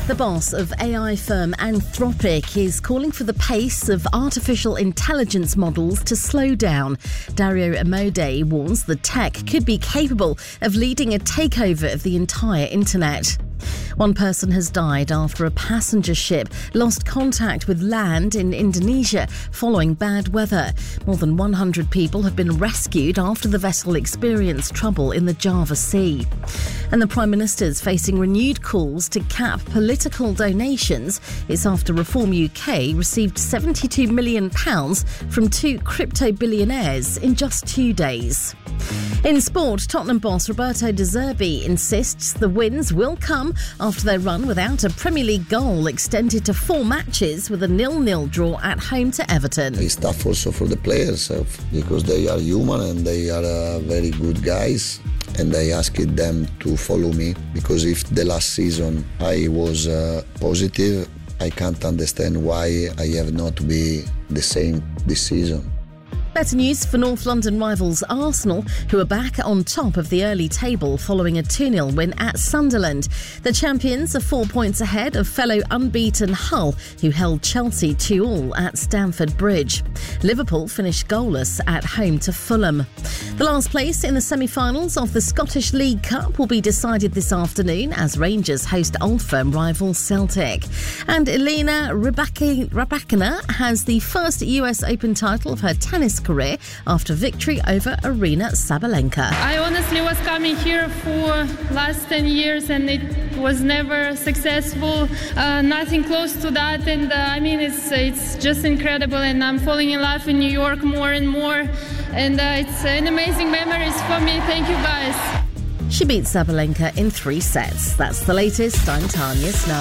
The boss of AI firm Anthropic is calling for the pace of artificial intelligence models to slow down. Dario Amodei warns the tech could be capable of leading a takeover of the entire internet. One person has died after a passenger ship lost contact with land in Indonesia following bad weather. More than 100 people have been rescued after the vessel experienced trouble in the Java Sea. And the Prime Minister's facing renewed calls to cap political donations. It's after Reform UK received £72 million from two crypto billionaires in just 2 days. In sport, Tottenham boss Roberto De Zerbi insists the wins will come after their run without a Premier League goal extended to 4 matches with a 0-0 draw at home to Everton. It's tough also for the players because they are human and they are very good guys. And I asked them to follow me because if the last season I was positive, I can't understand why I have not to be the same this season. Better news for North London rivals Arsenal, who are back on top of the early table following a 2-0 win at Sunderland. The champions are 4 points ahead of fellow unbeaten Hull, who held Chelsea 2-2 at Stamford Bridge. Liverpool finished goalless at home to Fulham. The last place in the semi-finals of the Scottish League Cup will be decided this afternoon as Rangers host old firm rival Celtic. And Elena Rybakina has the first US Open title of her tennis career after victory over Aryna Sabalenka. I honestly was coming here for last 10 years and it was never successful, nothing close to that, and it's just incredible, and I'm falling in love in New York more and more, and it's an amazing memories for me. Thank you guys. She beat Sabalenka in 3 sets. That's the latest. I'm Tanya Snow.